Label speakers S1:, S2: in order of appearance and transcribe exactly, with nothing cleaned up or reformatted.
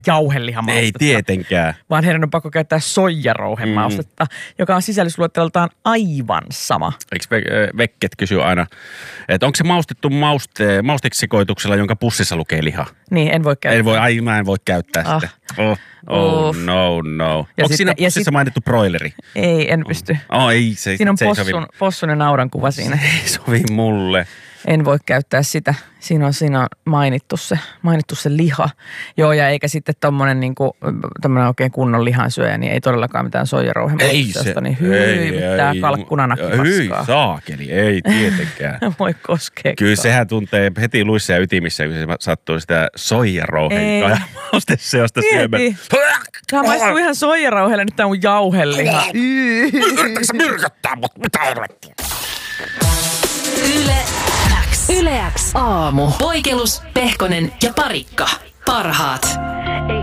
S1: jauhelihamaustetta.
S2: Ei tietenkään.
S1: Vaan heidän on pakko käyttää soijarouhemaustetta, mm. joka on sisällysluetteloltaan aivan sama.
S2: Eikö vekket kysy aina, että onko se maustettu mauste, mausteksisekoituksella, jonka pussissa lukee liha?
S1: Niin, en voi käyttää.
S2: En voi, ai, mä en voi käyttää ah. sitä. Oh, oh
S1: Uff.
S2: no, no. Onko
S1: sitten,
S2: siinä pussissa
S1: sit,
S2: mainittu broileri?
S1: Ei, en pysty.
S2: Oh, ei, se,
S1: siinä on
S2: se
S1: possun,
S2: ei sovi.
S1: possun ja nauran kuva siinä.
S2: Se ei sovi mulle.
S1: En voi käyttää sitä. Siinä on, siinä on mainittu, se, mainittu se liha. Joo, ja eikä sitten tommonen niinku, tommonen oikein kunnon lihansyöjä, niin ei todellakaan mitään soijarouhemaustetta. Niin hyi, mitään kalkkunanakki paskaa.
S2: Hyi, saakeli, ei tietenkään.
S1: Voi koskea.
S2: Kyllä sehän tuntee heti luissa ja ytimissä, kun se sattuu sitä soijarouhelihaa ja mausteseosta syömään.
S1: Tämä maistuu ihan soijarauheelle, nyt tää on mun jauheliha.
S2: Yritätkö sä myrköttää mut? Mitä helvettiä?
S3: Yle X. Yle X aamu. Poikelus, Pehkonen ja Parikka. Parhaat.